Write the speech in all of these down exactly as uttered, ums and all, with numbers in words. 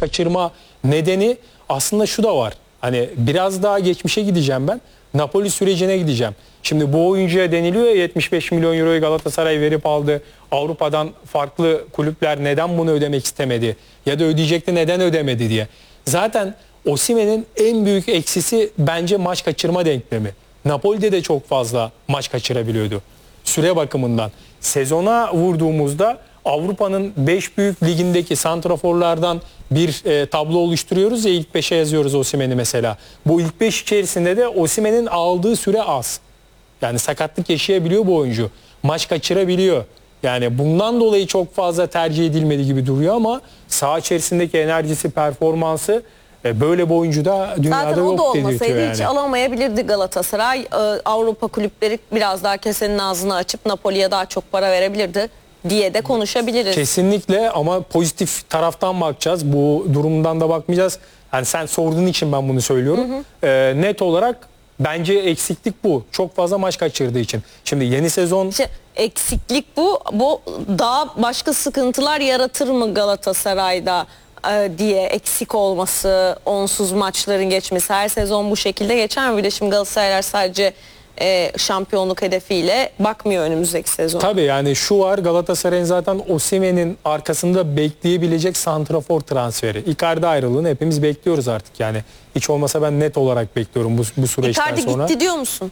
kaçırma nedeni aslında şu da var. Hani biraz daha geçmişe gideceğim ben. Napoli sürecine gideceğim. Şimdi bu oyuncuya deniliyor ya, yetmiş beş milyon euroyu Galatasaray verip aldı. Avrupa'dan farklı kulüpler neden bunu ödemek istemedi? Ya da ödeyecekti, neden ödemedi diye. Zaten Osimhen'in en büyük eksisi bence maç kaçırma denklemi. Napoli'de de çok fazla maç kaçırabiliyordu. Süre bakımından. Sezona vurduğumuzda Avrupa'nın beş büyük ligindeki santraforlardan bir e, tablo oluşturuyoruz ya, ilk beşe yazıyoruz Osimhen'i mesela. Bu ilk beş içerisinde de Osimhen'in aldığı süre az. Yani sakatlık yaşayabiliyor bu oyuncu. Maç kaçırabiliyor. Yani bundan dolayı çok fazla tercih edilmedi gibi duruyor ama saha içerisindeki enerjisi, performansı e, böyle bir oyuncu da dünyada zaten yok o da olmasaydı yani. hiç alamayabilirdi Galatasaray. Ee, Avrupa kulüpleri biraz daha kesenin ağzını açıp Napoli'ye daha çok para verebilirdi diye de konuşabiliriz. Kesinlikle, ama pozitif taraftan bakacağız. Bu durumdan da bakmayacağız. Yani sen sorduğun için ben bunu söylüyorum. Hı hı. Ee, net olarak bence eksiklik bu. Çok fazla maç kaçırdığı için. Şimdi yeni sezon... İşte eksiklik bu. Bu daha başka sıkıntılar yaratır mı Galatasaray'da e, diye, eksik olması, onsuz maçların geçmesi. Her sezon bu şekilde geçer mi? Bir de şimdi Galatasaraylar sadece e, şampiyonluk hedefiyle bakmıyor önümüzdeki sezon. Tabii, yani şu var, Galatasaray'ın zaten Osimhen'in arkasında bekleyebilecek santrafor transferi. Icardi ayrılığını hepimiz bekliyoruz artık yani. Hiç olmasa ben net olarak bekliyorum bu, bu süreçten Icardi sonra. Icardi gitti diyor musun?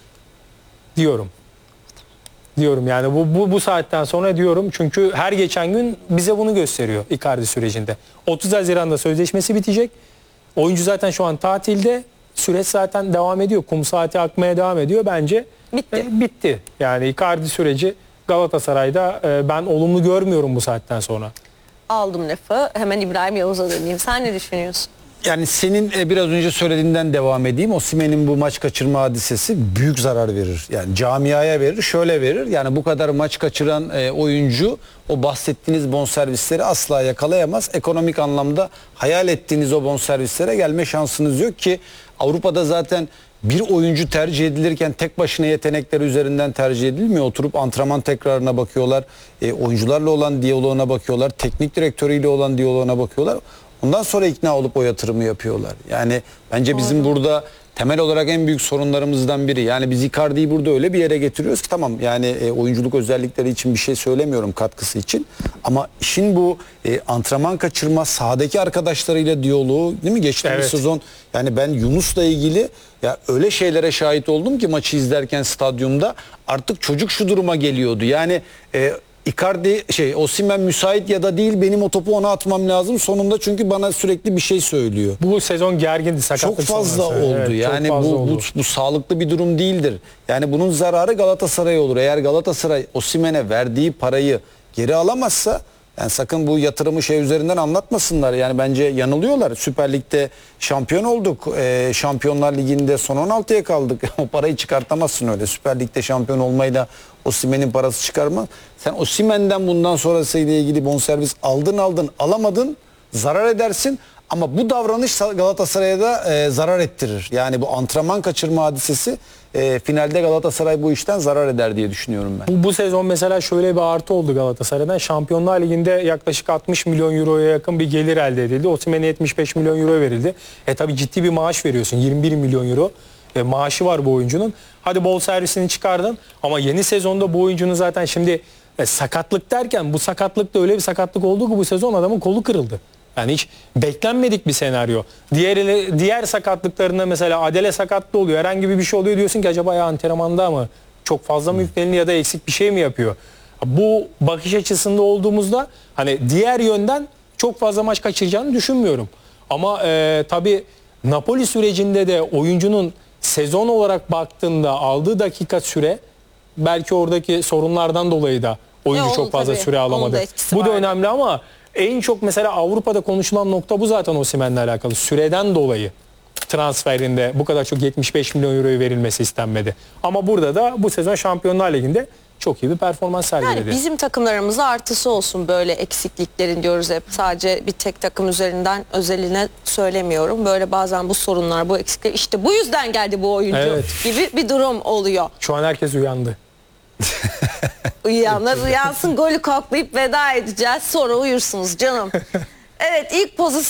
Diyorum. Diyorum yani bu, bu, bu saatten sonra diyorum, çünkü her geçen gün bize bunu gösteriyor Icardi sürecinde. otuz Haziran'da sözleşmesi bitecek. Oyuncu zaten şu an tatilde. Süreç zaten devam ediyor. Kum saati akmaya devam ediyor. Bence bitti. E, bitti. Yani Icardi süreci Galatasaray'da e, ben olumlu görmüyorum bu saatten sonra. Aldım lafı. Hemen İbrahim Yavuz'a döneyim. Sen ne düşünüyorsun? Yani senin biraz önce söylediğinden devam edeyim. Osimhen'in bu maç kaçırma hadisesi büyük zarar verir. Yani camiaya verir, şöyle verir. Yani bu kadar maç kaçıran e, oyuncu o bahsettiğiniz bonservisleri asla yakalayamaz. Ekonomik anlamda hayal ettiğiniz o bonservislere gelme şansınız yok ki Avrupa'da zaten bir oyuncu tercih edilirken tek başına yetenekleri üzerinden tercih edilmiyor. Oturup antrenman tekrarına bakıyorlar. E, oyuncularla olan diyaloğuna bakıyorlar. Teknik direktörüyle olan diyaloğuna bakıyorlar. Ondan sonra ikna olup o yatırımı yapıyorlar. Yani bence bizim Doğru. burada temel olarak en büyük sorunlarımızdan biri. Yani biz Icardi'yi burada öyle bir yere getiriyoruz ki tamam, yani e, oyunculuk özellikleri için bir şey söylemiyorum, katkısı için. Ama işin bu e, antrenman kaçırma, sahadaki arkadaşlarıyla diyaloğu, değil mi? Geçtiğimiz evet. sezon yani ben Yunus'la ilgili ya öyle şeylere şahit oldum ki maçı izlerken stadyumda artık çocuk şu duruma geliyordu. Yani e, Icardi şey Osimhen müsait ya da değil, benim o topu ona atmam lazım sonunda, çünkü bana sürekli bir şey söylüyor. Bu sezon gergindi, sakatlık çok fazla sonrası. oldu. Evet, yani fazla bu, oldu. bu bu sağlıklı bir durum değildir. Yani bunun zararı Galatasaray'a olur. Eğer Galatasaray Osimhen'e verdiği parayı geri alamazsa, yani sakın bu yatırımı şey üzerinden anlatmasınlar. Yani bence yanılıyorlar. Süper Lig'de şampiyon olduk. Ee, Şampiyonlar Ligi'nde son on altıya kaldık. O parayı çıkartamazsın öyle. Süper Lig'de şampiyon olmayla Osimhen'in parası çıkarma. Sen Osimhen'den bundan sonrasıyla ilgili bonservis aldın aldın alamadın, zarar edersin. Ama bu davranış Galatasaray'a da e, zarar ettirir. Yani bu antrenman kaçırma hadisesi e, finalde Galatasaray bu işten zarar eder diye düşünüyorum ben. Bu, bu sezon mesela şöyle bir artı oldu Galatasaray'dan. Şampiyonlar Ligi'nde yaklaşık altmış milyon euroya yakın bir gelir elde edildi. Osimhen'e yetmiş beş milyon euro verildi. E tabi ciddi bir maaş veriyorsun. yirmi bir milyon euro e, maaşı var bu oyuncunun. Hadi bol servisini çıkardın ama yeni sezonda bu oyuncunun zaten şimdi e, sakatlık derken, bu sakatlıkta öyle bir sakatlık oldu ki bu sezon adamın kolu kırıldı. Yani hiç beklenmedik bir senaryo. Diğer diğer sakatlıklarında mesela Adele sakatlı oluyor, herhangi bir şey oluyor, diyorsun ki acaba ya antrenmanda mı çok fazla mı yüklenildi ya da eksik bir şey mi yapıyor? Bu bakış açısında olduğumuzda hani diğer yönden çok fazla maç kaçıracağını düşünmüyorum. Ama e, tabii Napoli sürecinde de oyuncunun sezon olarak baktığında aldığı dakika süre, belki oradaki sorunlardan dolayı da oyuncu ya çok fazla tabii. süre alamadı. Bu vardı. da önemli ama en çok mesela Avrupa'da konuşulan nokta bu zaten Osimhen'le alakalı. Süreden dolayı transferinde bu kadar çok yetmiş beş milyon euroyu verilmesi istenmedi. Ama burada da bu sezon Şampiyonlar Ligi'nde çok iyi bir performans sergiledi. Yani bizim takımlarımıza artısı olsun böyle eksikliklerin diyoruz hep. Sadece bir tek takım üzerinden özeline söylemiyorum. Böyle bazen bu sorunlar, bu eksiklikler, işte bu yüzden geldi bu oyuncu Evet. gibi bir durum oluyor. Şu an herkes uyandı. Uyuyanlar uyansın, golü koklayıp veda edeceğiz. Sonra uyursunuz canım. Evet, ilk pozisyon